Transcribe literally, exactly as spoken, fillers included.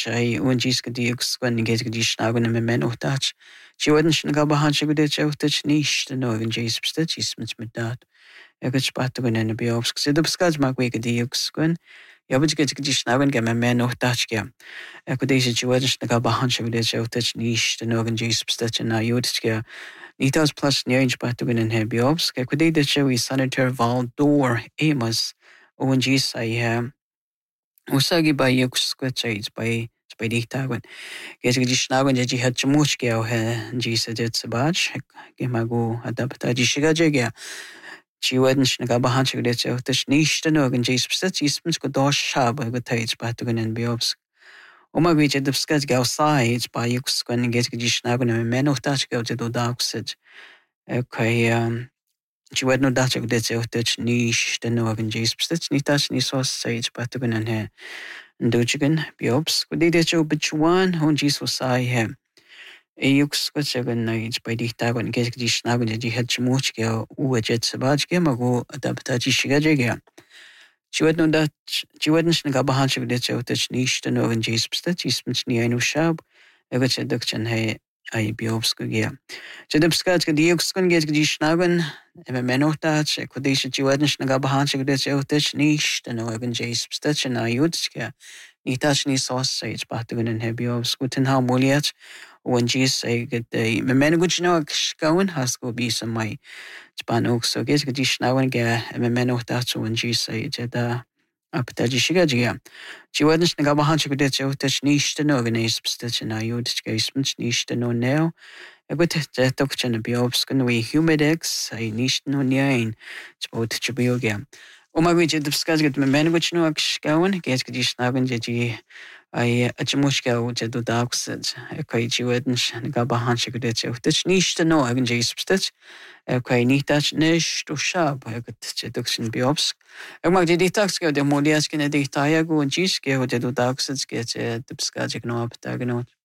ay un jis ka di ukswan ni get ka di snago na me men uhtach. Chi wadn shin ga bahan shi gudet uhtach nish de no gan jis pstach is mit mit dat. Egat spat gun en bi obsk. Se du skaz mag we ka di ukswan. Ja but get ka di snago ga me men uhtach ga. Eko deze chi wadn shin ga bahan shi gudet uhtach nish de no gan jis pstach na yudach ga. Nitas plus nyein spat gun en he bi obsk. Eko de de chewi senator Val Dor Amos o jis ay Usagi by Yuksquachates by by Dictagon. Get a Dishnagon that you had Chamuchka, Jisa did Sabach, Gimago, Adapta Dishigajaga. She wouldn't Snagabahancha, the Snishtanog and Jas Psets, Dosh Shab, I got tides by Tugan and Biobs. Oma Vich at the Skaz go sides by Yuksquan and get a Dishnagon and men of Dutch go to do dark said. Okay, um. She wad no dat ook dit ook Dutch niche de no en Jas Psets niet dat niet zo sides by Tugan and he. Dojigan, Biobs, could they do Bichuan, on Jesus I him. A yux got seven nights by the Tagon, get the snag that you had Chamuchka, who had jet sabaj game ago, adaptaji shigajaga. She would know that she wouldn't snagabahanch of the outage niche to know in Jesus Pstet, is much near no shab, a good seduction hay. I Biobs could get. So the Scotch get the Yuxkun get the Schnagan, and a man of that, a Kodisha Juadnish Nagabahanch of the outage niche, the no even Jas Pstet and I Yudska. Nitach ni sausage, Batugan and Hebiobs, Guten how Muliat, when Jis say get the Memenuchno Skawan has go be some my Spanok, so get the Schnagan get a man of that, when Jis say Jeda. Aptaji shigajiga. She wasn't Nagabahanch of the outage niche to know in a substation. I used casement niche to know now. A good deduction of Biobscan we humidex, I niche no nine. It's about Chibioga. O my way to discuss get my man which no going, get the snagan jeji. I a Chamushka which I do dark said. A quite you wouldn't Nagabahanch of the outage niche to know I can Jas Pstitch. Okay, niet dat nish to shab. Ik het deduction biobs. Ik mag die tax go de molias ken de taya go en jis go de do taxes get de pskajik no up tagno.